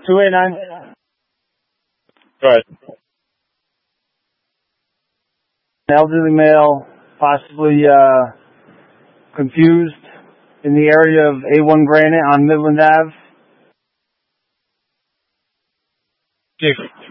289. Go ahead. Elderly male, possibly confused, in the area of A1 Granite on Midland Ave. Chief.